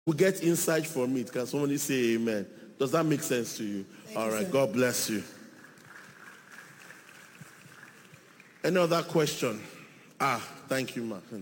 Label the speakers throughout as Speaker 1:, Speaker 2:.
Speaker 1: We get insight from it. Can somebody say amen? Does that make sense to you? All right, God bless you. Any other question? Thank you, man.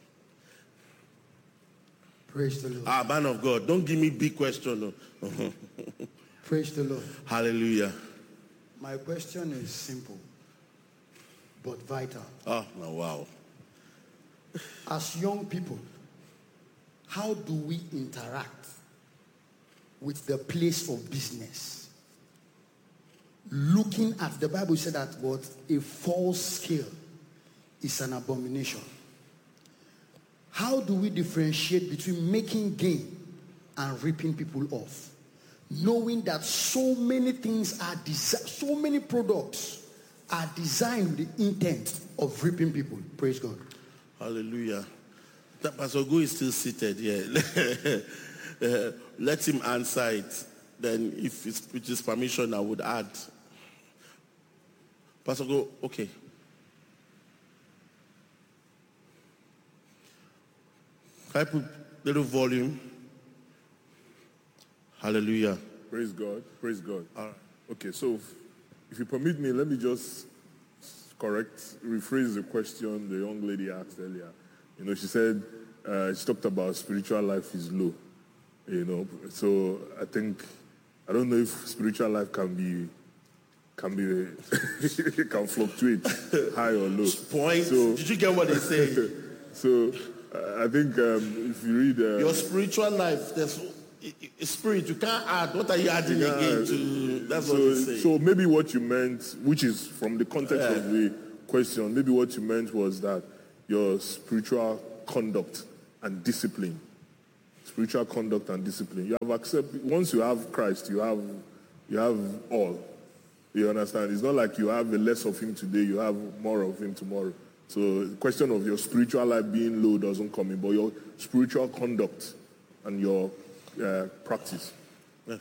Speaker 2: Praise the Lord.
Speaker 1: Man of God, don't give me big question. No.
Speaker 2: Praise the Lord.
Speaker 1: Hallelujah.
Speaker 2: My question is simple, but vital.
Speaker 1: Wow.
Speaker 2: As young people, how do we interact with the place of business? Looking at the Bible said that what a false scale is an abomination. How do we differentiate between making gain and ripping people off? Knowing that so many things are so many products are designed with the intent of ripping people. Praise God.
Speaker 1: Hallelujah. That Pastor Go is still seated here. Let him answer it. Then if it's with his permission, I would add. Pastor Go, okay. Can I put a little volume? Hallelujah.
Speaker 3: Praise God. Praise God.
Speaker 1: All right.
Speaker 3: Okay, so if you permit me, let me just rephrase the question the young lady asked earlier. She said, she talked about spiritual life is low. So I don't know if spiritual life can fluctuate high or low.
Speaker 1: Point. So, did you get what they say?
Speaker 3: So I think if you read
Speaker 1: your spiritual life, there's spirit. You can't add. What are you adding again to? That's what they say.
Speaker 3: So maybe what you meant, which is from the context of the question, maybe what you meant was that your spiritual conduct and discipline. Spiritual conduct and discipline. You have accepted, once you have Christ, you have all. You understand? It's not like you have less of him today, you have more of him tomorrow. So the question of your spiritual life being low doesn't come in, but your spiritual conduct and your practice. Yeah.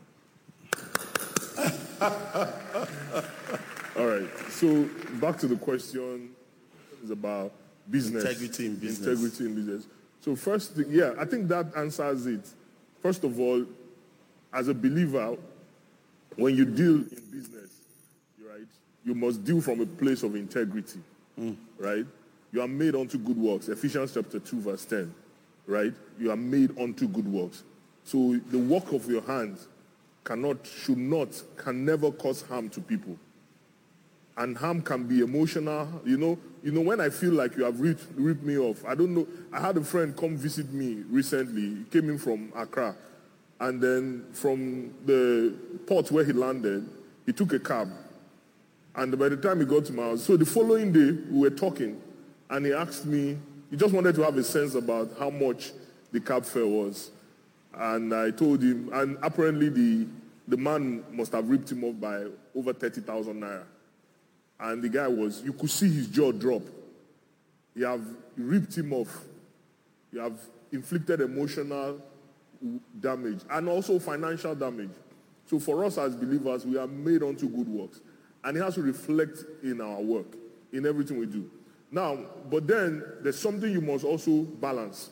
Speaker 3: All right. So back to the question is about business.
Speaker 1: Integrity in business.
Speaker 3: Integrity in business. So first, I think that answers it. First of all, as a believer, when you deal in business, right, you must deal from a place of integrity, right? You are made unto good works. Ephesians chapter 2, verse 10, right? You are made unto good works. So the work of your hands can never cause harm to people. And harm can be emotional. When I feel like you have ripped me off, I don't know. I had a friend come visit me recently. He came in from Accra. And then from the port where he landed, he took a cab. And by the time he got to my house, so the following day, we were talking. And he asked me, he just wanted to have a sense about how much the cab fare was. And I told him, and apparently the man must have ripped him off by over 30,000 naira. And the guy you could see his jaw drop. You have ripped him off. You have inflicted emotional damage and also financial damage. So for us as believers, we are made unto good works. And it has to reflect in our work, in everything we do. Now, but then there's something you must also balance.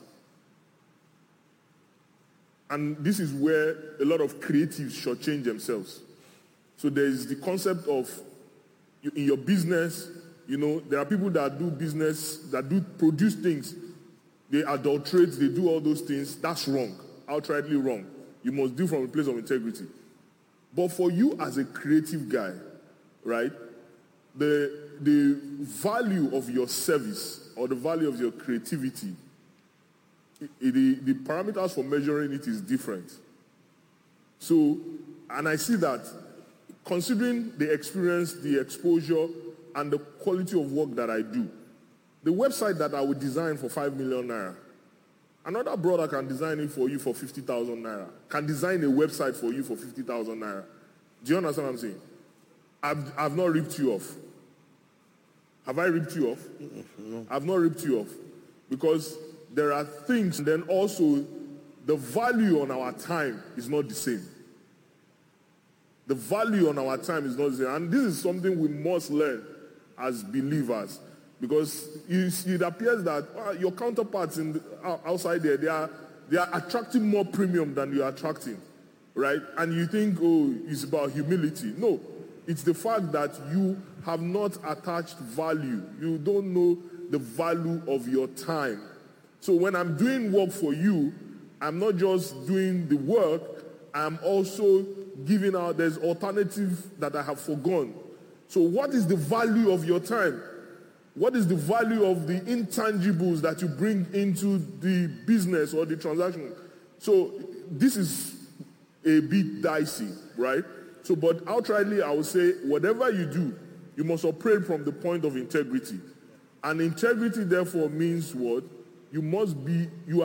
Speaker 3: And this is where a lot of creatives shortchange themselves. So there is the concept of, in your business, there are people that do business, that do produce things. They adulterate, they do all those things. That's wrong, outrightly wrong. You must do from a place of integrity. But for you as a creative guy, right, the value of your service or the value of your creativity, the parameters for measuring it is different. So, and I see that considering the experience, the exposure, and the quality of work that I do, the website that I would design for 5 million naira, another brother can design it for you for 50,000 naira, can design a website for you for 50,000 naira. Do you understand what I'm saying? I've not ripped you off. Have I ripped you off?
Speaker 1: No.
Speaker 3: I've not ripped you off. Because there are things, and then also the value on our time is not the same. The value on our time is not the same. And this is something we must learn as believers. Because it appears that your counterparts outside there, they are attracting more premium than you are attracting, right? And you think, oh, it's about humility. No, it's the fact that you have not attached value. You don't know the value of your time. So when I'm doing work for you, I'm not just doing the work, I'm also giving out, there's alternative that I have forgone. So what is the value of your time? What is the value of the intangibles that you bring into the business or the transaction? So this is a bit dicey, right? So, but outrightly, I would say, whatever you do, you must operate from the point of integrity. And integrity, therefore, means what? You must be,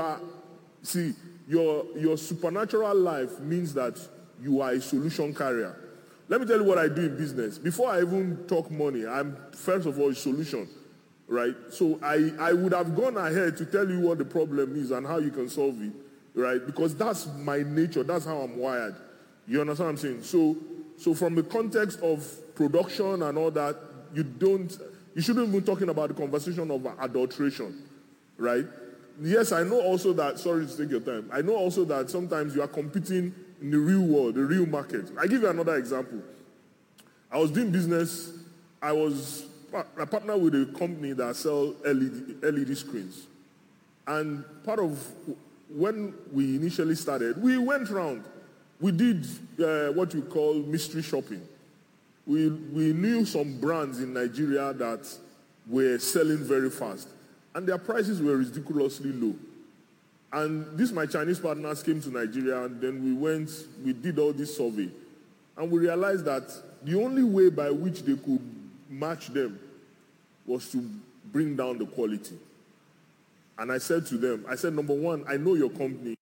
Speaker 3: your supernatural life means that you are a solution carrier. Let me tell you what I do in business. Before I even talk money, I'm first of all a solution, right? So I would have gone ahead to tell you what the problem is and how you can solve it, right? Because that's my nature. That's how I'm wired. You understand what I'm saying? So from the context of production and all that, you shouldn't be talking about the conversation of adulteration, right? Yes, I know also that, sorry to take your time, I know also that sometimes you are competing in the real world, the real market. I give you another example. I was doing business, I partnered with a company that sells LED screens. And part of when we initially started, we went around. We did what we call mystery shopping. We knew some brands in Nigeria that were selling very fast. And their prices were ridiculously low. And my Chinese partners came to Nigeria, and then we did all this survey. And we realized that the only way by which they could match them was to bring down the quality. And I said to them, number one, I know your company.